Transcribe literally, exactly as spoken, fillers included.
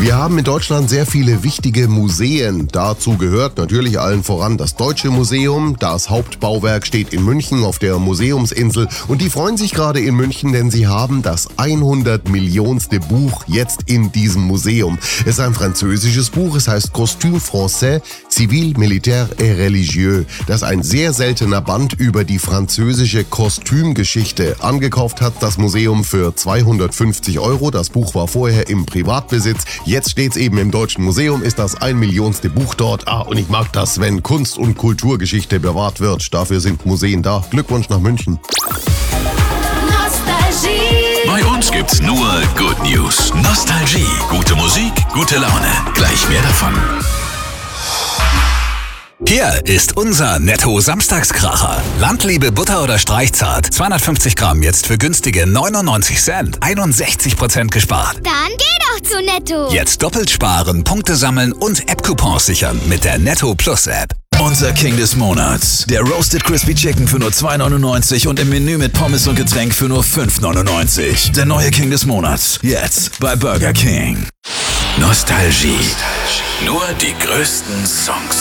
Wir haben in Deutschland sehr viele wichtige Museen. Dazu gehört natürlich allen voran das Deutsche Museum. Das Hauptbauwerk steht in München auf der Museumsinsel. Und die freuen sich gerade in München, denn sie haben das hundert Millionste Buch jetzt in diesem Museum. Es ist ein französisches Buch, es heißt Costume Français, Civil, Militaire et Religieux. Das ist ein sehr seltener Band über die französische Kostümgeschichte. Angekauft hat das Museum für zweihundertfünfzig Euro. Das Buch war vorher im Privatbesitz. Jetzt steht's eben im Deutschen Museum, ist das ein Millionste Buch dort. Ah, und ich mag das, wenn Kunst- und Kulturgeschichte bewahrt wird. Dafür sind Museen da. Glückwunsch nach München. Nostalgie. Bei uns gibt's nur Good News. Nostalgie. Gute Musik, gute Laune. Gleich mehr davon. Hier ist unser Netto-Samstagskracher. Landliebe Butter oder Streichzart. zweihundertfünfzig Gramm jetzt für günstige neunundneunzig Cent. einundsechzig Prozent gespart. Dann geh doch zu Netto. Jetzt doppelt sparen, Punkte sammeln und App-Coupons sichern mit der Netto Plus App. Unser King des Monats. Der Roasted Crispy Chicken für nur zwei neunundneunzig und im Menü mit Pommes und Getränk für nur fünf neunundneunzig. Der neue King des Monats. Jetzt bei Burger King. Nostalgie. Nur die größten Songs.